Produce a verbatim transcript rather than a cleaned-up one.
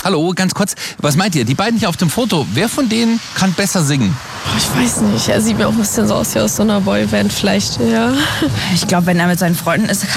Hallo, ganz kurz. Was meint ihr? Die beiden hier auf dem Foto, wer von denen kann besser singen? Ich weiß nicht. Er sieht mir auch ein bisschen so aus wie aus so einer Boyband vielleicht, ja. Ich glaube, wenn er mit seinen Freunden ist,